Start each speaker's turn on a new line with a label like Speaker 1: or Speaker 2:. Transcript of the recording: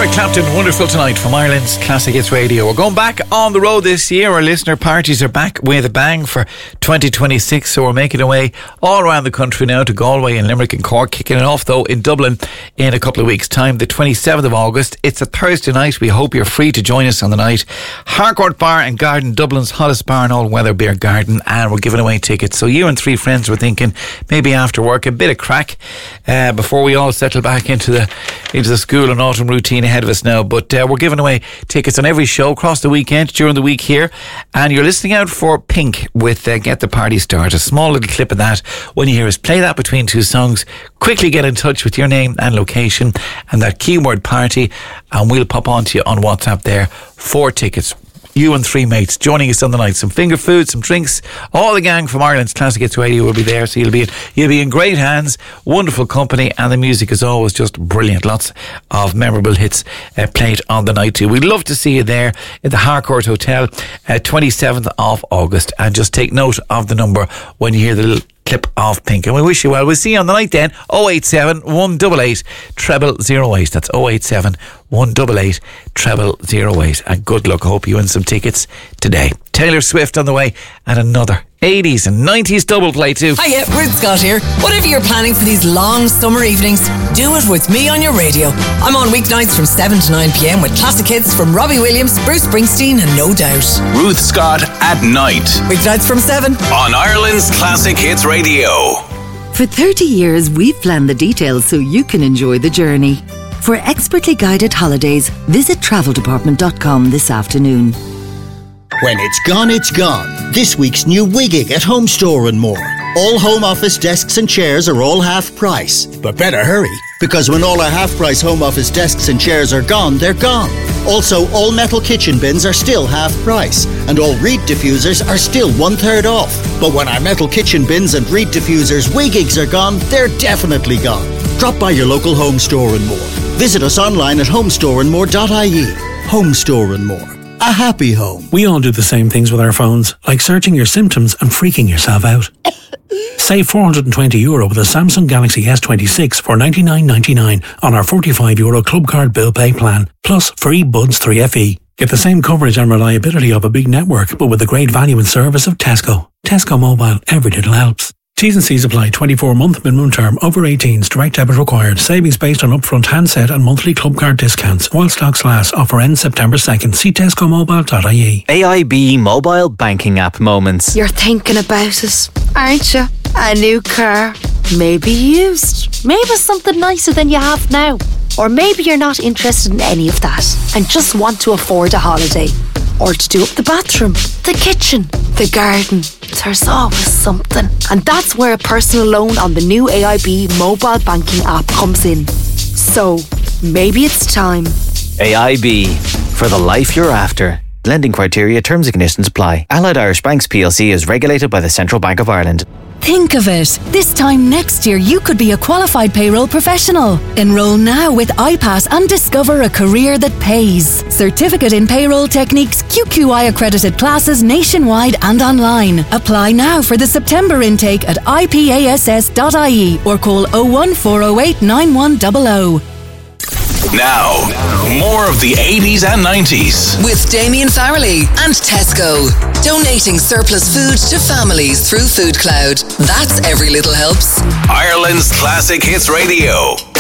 Speaker 1: Eric Clapton, Wonderful Tonight from Ireland's Classic Hits Radio. We're going back on the road this year. Our listener parties are back with a bang for 2026, so we're making our way all around the country now to Galway and Limerick and Cork, kicking it off though in Dublin in a couple of weeks' time, the 27th of August. It's a Thursday night. We hope you're free to join us on the night. Harcourt Bar and Garden, Dublin's hottest bar and all-weather beer garden, and we're giving away tickets. So you and three friends were thinking maybe after work a bit of crack before we all settle back into the school and autumn routine ahead of us now, but we're giving away tickets on every show across the weekend during the week here, and you're listening out for Pink with Get the Party Started. A small little clip of that. When you hear us play that between two songs, quickly get in touch with your name and location and that keyword party, and we'll pop on to you on WhatsApp there for tickets. You and three mates joining us on the night. Some finger food, some drinks. All the gang from Ireland's Classic Hits Radio will be there, so you'll be in great hands. Wonderful company, and the music is always just brilliant. Lots of memorable hits played on the night too. We'd love to see you there at the Harcourt Hotel, 27th of August. And just take note of the number when you hear the little clip of Pink, and we wish you well. We'll see you on the night then. 087 188 0008. That's 087 188 0008. And good luck. I hope you win some tickets today. Taylor Swift on the way, and another 80s and 90s double play too.
Speaker 2: Hiya, Ruth Scott here. Whatever you're planning for these long summer evenings, do it with me on your radio. I'm on weeknights from 7 to 9 p.m. with classic hits from Robbie Williams, Bruce Springsteen and No Doubt.
Speaker 3: Ruth Scott at night.
Speaker 2: Weeknights from 7
Speaker 3: on Ireland's Classic Hits Radio.
Speaker 4: For 30 years, we've planned the details so you can enjoy the journey. For expertly guided holidays, visit traveldepartment.com this afternoon.
Speaker 5: When it's gone, it's gone. This week's new Wiggig at Home Store and More. All home office desks and chairs are all half price. But better hurry, because when all our half price home office desks and chairs are gone, they're gone. Also, all metal kitchen bins are still half price, and all reed diffusers are still 1/3 off. But when our metal kitchen bins and reed diffusers Wiggigs are gone, they're definitely gone. Drop by your local Home Store and More. Visit us online at homestoreandmore.ie. Home Store and More. A happy home.
Speaker 6: We all do the same things with our phones, like searching your symptoms and freaking yourself out. Save €420 with a Samsung Galaxy S26 for $99.99 on our €45 Club Card Bill Pay plan, plus free Buds 3FE. Get the same coverage and reliability of a big network, but with the great value and service of Tesco. Tesco Mobile, every little helps. T's and C's apply. 24-month minimum term. Over 18s. Direct debit required. Savings based on upfront handset and monthly club card discounts. While stocks last. Offer ends September 2nd. See tescomobile.ie.
Speaker 7: AIB mobile banking app moments.
Speaker 8: You're thinking about it, aren't you? A new car. Maybe used. Maybe something nicer than you have now. Or maybe you're not interested in any of that and just want to afford a holiday. Or to do up the bathroom, the kitchen, the garden. There's always something. And that's where a personal loan on the new AIB mobile banking app comes in. So, maybe it's time.
Speaker 7: AIB, for the life you're after. Lending criteria, terms and conditions apply. Allied Irish Banks PLC is regulated by the Central Bank of Ireland.
Speaker 9: Think of it. This time next year, you could be a qualified payroll professional. Enroll now with iPass and discover a career that pays. Certificate in Payroll Techniques, QQI accredited classes nationwide and online. Apply now for the September intake at ipass.ie or call 01408 9100.
Speaker 3: Now, more of the 80s and 90s.
Speaker 2: With Damien Farrelly and Tesco. Donating surplus food to families through Food Cloud. That's Every Little Helps.
Speaker 3: Ireland's Classic Hits Radio.